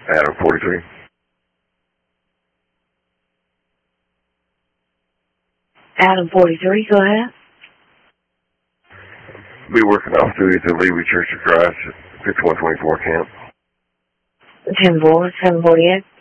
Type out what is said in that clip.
Adam 43. Adam 43, go ahead. Be working off duty at the Levy Church of Christ at 5124 camp. 10-4, 748.